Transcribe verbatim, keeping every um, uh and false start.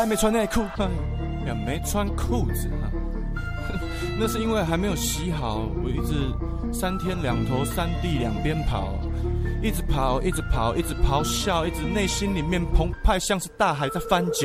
还没穿内裤，哎呀，没穿裤子啊。那是因为还没有洗好，我一直三天两头三地两边跑，一直跑一直跑一直咆哮，一直内心里面澎湃，像是大海在翻搅。